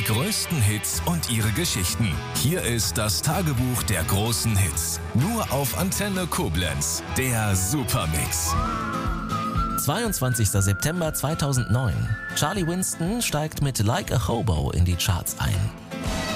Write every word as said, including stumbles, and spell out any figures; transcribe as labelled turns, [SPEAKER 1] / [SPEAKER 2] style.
[SPEAKER 1] Die größten Hits und ihre Geschichten. Hier ist das Tagebuch der großen Hits. Nur auf Antenne Koblenz. Der Supermix.
[SPEAKER 2] zweiundzwanzigster September zweitausendneun. Charlie Winston steigt mit Like a Hobo in die Charts ein.